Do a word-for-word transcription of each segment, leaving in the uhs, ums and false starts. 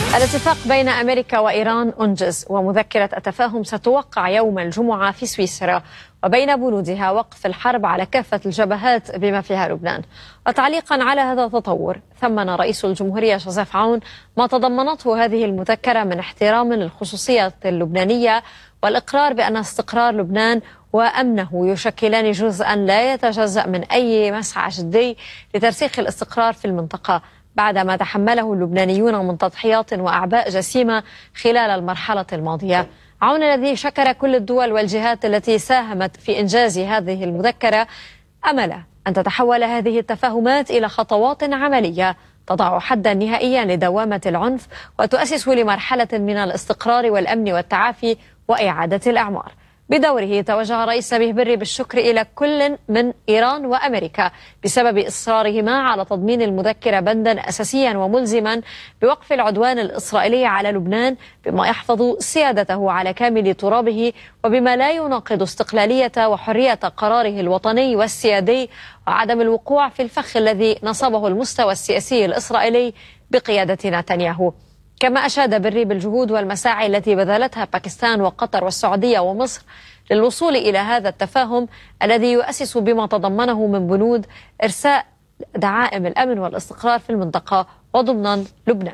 الاتفاق بين أمريكا وإيران أنجز، ومذكرة التفاهم ستوقع يوم الجمعة في سويسرا، وبين بنودها وقف الحرب على كافة الجبهات بما فيها لبنان. وتعليقا على هذا التطور، ثمن رئيس الجمهورية جوزيف عون ما تضمنته هذه المذكرة من احترام للخصوصية اللبنانية والإقرار بأن استقرار لبنان وأمنه يشكلان جزءا لا يتجزأ من أي مسعى جدي لترسيخ الاستقرار في المنطقة، بعدما تحمله اللبنانيون من تضحيات وأعباء جسيمة خلال المرحلة الماضية. عون الذي شكر كل الدول والجهات التي ساهمت في إنجاز هذه المذكرة أمل أن تتحول هذه التفاهمات إلى خطوات عملية تضع حدا نهائيا لدوامة العنف وتؤسس لمرحلة من الاستقرار والأمن والتعافي وإعادة الأعمار. بدوره توجه الرئيس نبيه بري بالشكر إلى كل من إيران وأمريكا بسبب إصرارهما على تضمين المذكرة بندا أساسيا وملزما بوقف العدوان الإسرائيلي على لبنان بما يحفظ سيادته على كامل ترابه وبما لا يناقض استقلالية وحرية قراره الوطني والسيادي، وعدم الوقوع في الفخ الذي نصبه المستوى السياسي الإسرائيلي بقيادة نتنياهو. كما أشاد بري بالجهود والمساعي التي بذلتها باكستان وقطر والسعودية ومصر للوصول إلى هذا التفاهم الذي يؤسس بما تضمنه من بنود إرساء دعائم الأمن والاستقرار في المنطقة وضمن لبنان.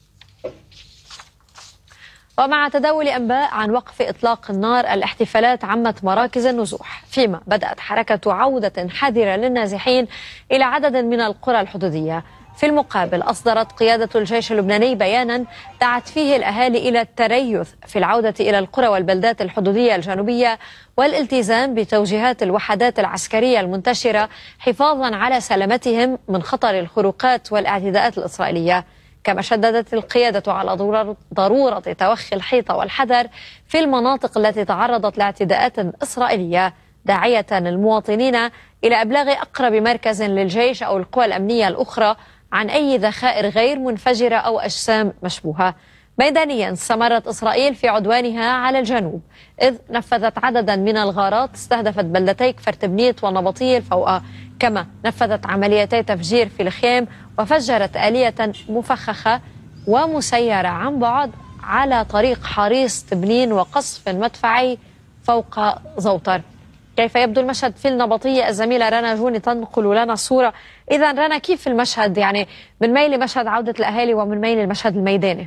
ومع تداول أنباء عن وقف إطلاق النار، الاحتفالات عمت مراكز النزوح، فيما بدأت حركة عودة حذرة للنازحين إلى عدد من القرى الحدودية. في المقابل، أصدرت قيادة الجيش اللبناني بيانا دعت فيه الأهالي إلى التريث في العودة إلى القرى والبلدات الحدودية الجنوبية والالتزام بتوجيهات الوحدات العسكرية المنتشرة حفاظا على سلامتهم من خطر الخروقات والاعتداءات الإسرائيلية. كما شددت القيادة على ضرورة توخي الحيطة والحذر في المناطق التي تعرضت لاعتداءات إسرائيلية، داعية المواطنين إلى إبلاغ أقرب مركز للجيش أو القوى الأمنية الأخرى عن أي ذخائر غير منفجرة أو أجسام مشبوهة. ميدانيا، استمرت إسرائيل في عدوانها على الجنوب، إذ نفذت عددا من الغارات استهدفت بلدتي كفرتبنيت ونبطية الفوقة، كما نفذت عمليتي تفجير في الخيم وفجرت آلية مفخخة ومسيرة عن بعد على طريق حريص تبنين وقصف مدفعي فوق زوطر. كيف يبدو المشهد في النبطية؟ الزميلة رنا جوني تنقل لنا الصورة. إذا رنا، كيف المشهد يعني من ميل مشهد عودة الأهالي ومن ميل المشهد الميداني؟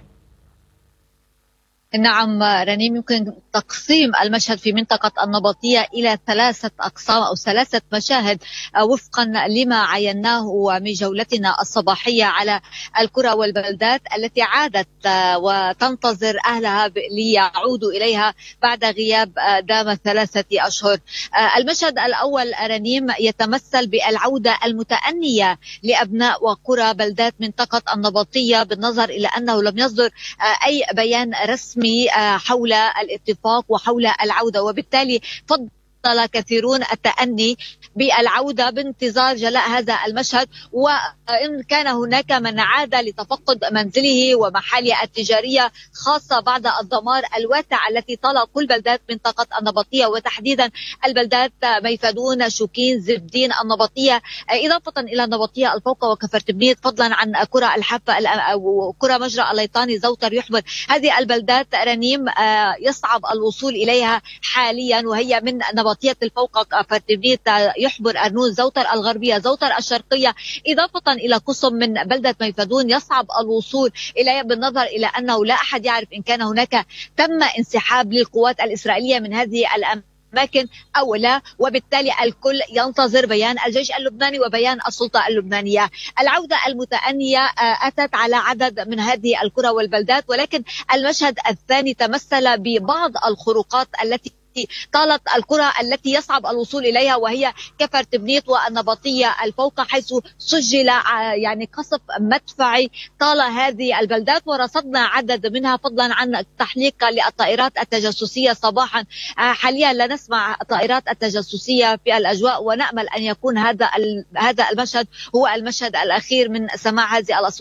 نعم رنيم، يمكن تقسيم المشهد في منطقة النبطية إلى ثلاثة أقسام أو ثلاثة مشاهد وفقا لما عيناه من جولتنا الصباحية على القرى والبلدات التي عادت وتنتظر أهلها ليعودوا إليها بعد غياب دام ثلاثة أشهر. المشهد الأول رنيم يتمثل بالعودة المتأنية لأبناء وقرى بلدات منطقة النبطية، بالنظر إلى أنه لم يصدر أي بيان رسمي حول الاتفاق وحول العودة، وبالتالي فضل كثيرون التأني بالعودة بانتظار جلاء هذا المشهد. وإن كان هناك من عاد لتفقد منزله ومحاله التجارية، خاصة بعد الدمار الواسع التي طال كل بلدات منطقة النبطية وتحديدا البلدات ميفدون، شوكين، زبدين، النبطية، إضافة إلى النبطية الفوقة وكفرتبنيت، فضلا عن قرى الحافة وقرى مجرى الليطاني، زوتر، يحبر. هذه البلدات رنيم يصعب الوصول إليها حاليا، وهي من نبطية الفوقة، كفرتبنيت، يحبر، أرنون، زوتر الغربية، زوتر الشرقية، إضافة إلى قسم من بلدة ميفدون يصعب الوصول إليها، بالنظر إلى أنه لا أحد يعرف إن كان هناك تم انسحاب للقوات الإسرائيلية من هذه الأماكن أو لا، وبالتالي الكل ينتظر بيان الجيش اللبناني وبيان السلطة اللبنانية. العودة المتأنية أتت على عدد من هذه القرى والبلدات، ولكن المشهد الثاني تمثل ببعض الخروقات التي طالت القرى التي يصعب الوصول إليها، وهي كفرتبنيت والنبطية الفوقة، حيث سجل يعني قصف مدفعي طال هذه البلدات، ورصدنا عدد منها فضلا عن تحليق للطائرات التجسسية صباحا. حاليا لا نسمع طائرات التجسسية في الأجواء، ونأمل أن يكون هذا هذا المشهد هو المشهد الأخير من سماع هذه الأصوات.